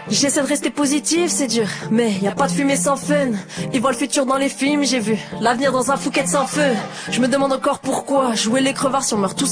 J'essaie de rester positif, c'est dur, mais y a pas de fumée sans fun. Ils voient le futur dans les films, j'ai vu l'avenir dans un Phuket sans feu. Je me demande encore pourquoi jouer les crevards si on meurt tous